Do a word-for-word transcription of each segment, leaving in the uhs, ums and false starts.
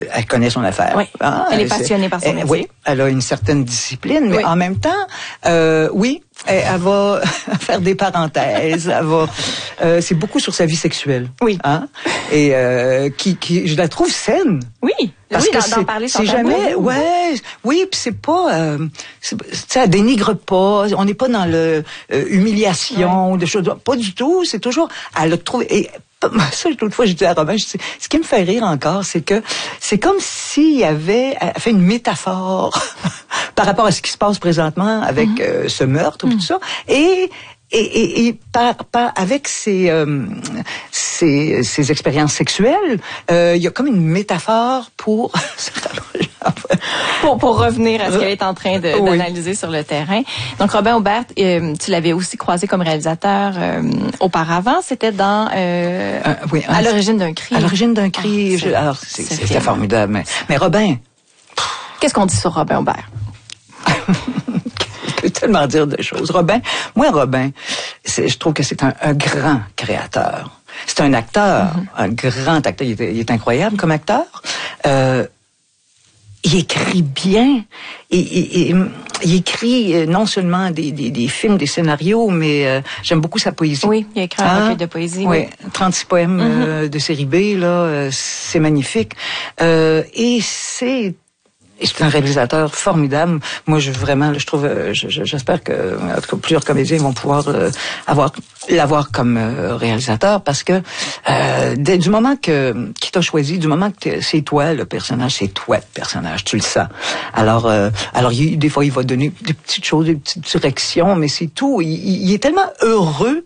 Elle connaît son affaire. Oui. Ah, elle est passionnée par son elle, métier. Oui, elle a une certaine discipline, mais oui. en même temps, euh, oui, elle, elle va faire des parenthèses. Elle va, euh, c'est beaucoup sur sa vie sexuelle. Oui. Hein? Et euh, qui, qui, je la trouve saine. Oui. Parce oui, que d'en, d'en parler sans c'est jamais, tabou. ouais, oui, puis c'est pas, euh, c'est, ça dénigre pas. On n'est pas dans le euh, humiliation, ouais. des choses, pas du tout. C'est toujours, elle a trouvé. Et, ça, l'autre fois, j'ai dit à Robin, je dis, ce qui me fait rire encore, c'est que c'est comme s'il y avait fait une métaphore par rapport à ce qui se passe présentement avec mm-hmm. euh, ce meurtre, mm-hmm. tout ça, et Et, et, et par, par, avec ces, euh, ces, ces expériences sexuelles, euh, il y a comme une métaphore pour... pour, pour revenir à ce qu'elle est en train de, oui. d'analyser sur le terrain. Donc, Robin Aubert, euh, tu l'avais aussi croisé comme réalisateur euh, auparavant. C'était dans... Euh, euh, oui, à l'origine d'un cri. À l'origine d'un cri. Oh, je, alors, c'est, c'est, c'était formidable. Mais, mais Robin... Qu'est-ce qu'on dit sur Robin Aubert? Je peux tellement dire de choses. Robin, moi, Robin, c'est, je trouve que c'est un, un grand créateur. C'est un acteur, mm-hmm. un grand acteur. Il est, il est incroyable comme acteur. Euh, il écrit bien. Et, et, et, il écrit non seulement des, des, des films, des scénarios, mais euh, j'aime beaucoup sa poésie. Oui, il a écrit un ah, recueil de poésie. Oui, oui. trente-six poèmes mm-hmm. euh, de série B, là, euh, c'est magnifique. Euh, et c'est... Et c'est un réalisateur formidable. Moi, je vraiment, je trouve, je, je, j'espère que en tout cas, plusieurs comédiens vont pouvoir euh, avoir l'avoir comme euh, réalisateur parce que euh, dès du moment que qu'il t'a choisi, du moment que c'est toi le personnage, c'est toi le personnage, tu le sens. Alors, euh, alors il, des fois, il va donner des petites choses, des petites directions, mais c'est tout. Il, il est tellement heureux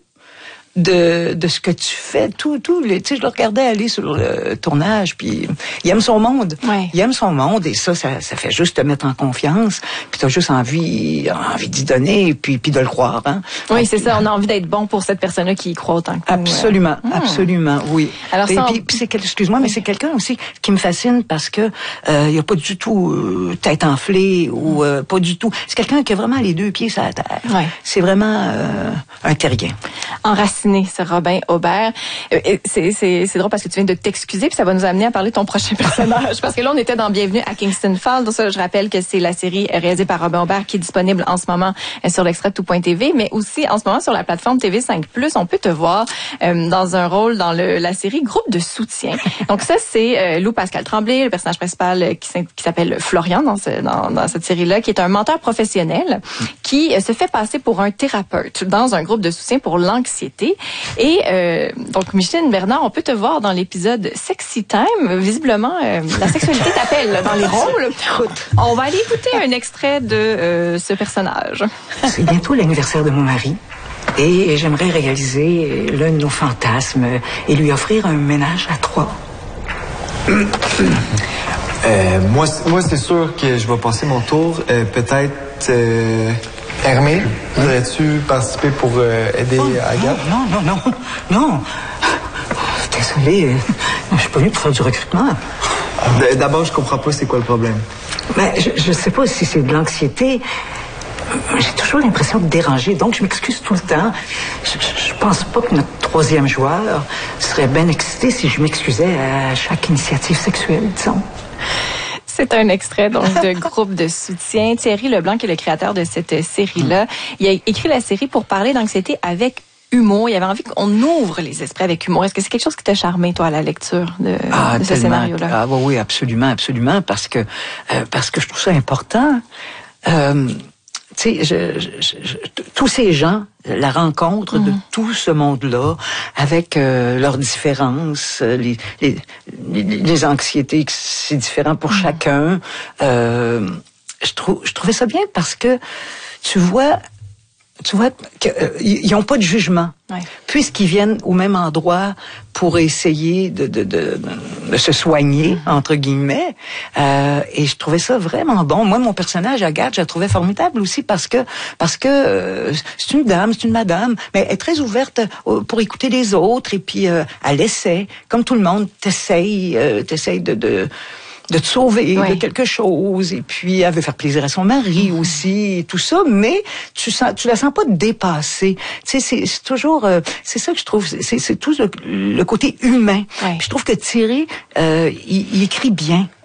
de de ce que tu fais, tout tout les tu sais je le regardais aller sur le tournage puis il aime son monde. Ouais. Il aime son monde et ça ça ça fait juste te mettre en confiance, puis tu as juste envie envie d'y donner puis puis de le croire hein. Oui, donc, c'est ça, on a envie d'être bon pour cette personne-là qui y croit autant que absolument, nous. absolument, oui. Alors et ça, puis, puis c'est excuse-moi oui. mais c'est quelqu'un aussi qui me fascine parce que euh, il a pas du tout euh, tête enflée ou euh, pas du tout. C'est quelqu'un qui a vraiment les deux pieds sur la terre. Ouais. C'est vraiment euh, un terrien. Enraciné. C'est Robin Aubert. C'est, c'est, c'est drôle parce que tu viens de t'excuser puis ça va nous amener à parler de ton prochain personnage. Parce que là, on était dans Bienvenue à Kingston Falls. Donc ça, je rappelle que c'est la série réalisée par Robin Aubert qui est disponible en ce moment sur l'extrait de tout point t v, mais aussi en ce moment sur la plateforme T V cinq plus. On peut te voir euh, dans un rôle dans le, la série Groupe de soutien. Donc ça, c'est euh, Lou Pascal Tremblay, le personnage principal qui, qui s'appelle Florian dans, ce, dans, dans cette série-là, qui est un menteur professionnel qui euh, se fait passer pour un thérapeute dans un groupe de soutien pour l'anxiété. Et euh, donc, Micheline Bernard, on peut te voir dans l'épisode Sexy Time. Visiblement, euh, la sexualité t'appelle dans les rôles. On va aller écouter un extrait de euh, ce personnage. C'est bientôt l'anniversaire de mon mari. Et j'aimerais réaliser l'un de nos fantasmes et lui offrir un ménage à trois. Euh, moi, moi, c'est sûr que je vais passer mon tour. Euh, peut-être... Euh... Hermé, voudrais-tu participer pour euh, aider oh, Agathe? Non, non, non, non, non. Désolé, je suis pas venu pour faire du recrutement. D'abord, je comprends pas c'est quoi le problème. Mais je, je sais pas si c'est de l'anxiété. J'ai toujours l'impression de déranger, donc je m'excuse tout le temps. Je, je, je pense pas que notre troisième joueur serait bien excité si je m'excusais à chaque initiative sexuelle, disons. C'est un extrait donc de Groupe de soutien. Thierry Leblanc, qui est le créateur de cette série-là, il a écrit la série pour parler d'anxiété avec humour. Il avait envie qu'on ouvre les esprits avec humour. Est-ce que c'est quelque chose qui t'a charmé, toi, à la lecture de, ah, de ce tellement. scénario-là? Ah oui, oui, absolument, absolument, parce que euh, parce que je trouve ça important. Euh, tu sais, je, je, je, tous ces gens, la rencontre mmh. de tout ce monde-là, avec euh, leurs différences, les, les, les, les anxiétés, c'est différent pour mmh. chacun. Euh, je, trou, je trouvais ça bien parce que, tu vois, tu vois, qu'ils n'ont pas de jugement. Ouais. Puisqu'ils viennent au même endroit pour essayer de, de, de, de se soigner, mm-hmm. entre guillemets. Euh, et je trouvais ça vraiment bon. Moi, mon personnage, Agathe, je la trouvais formidable aussi parce que parce que euh, c'est une dame, c'est une madame, mais elle est très ouverte pour écouter les autres. Et puis, euh, elle essaie, comme tout le monde, t'essaye, euh, t'essaye de... de de te sauver oui. de quelque chose, et puis elle veut faire plaisir à son mari mmh. aussi, et tout ça, mais tu sens, tu la sens pas dépasser. Tu sais, c'est, c'est toujours, euh, c'est ça que je trouve, c'est, c'est tout le, le côté humain. Oui. Puis je trouve que Thierry, euh, il, il écrit bien.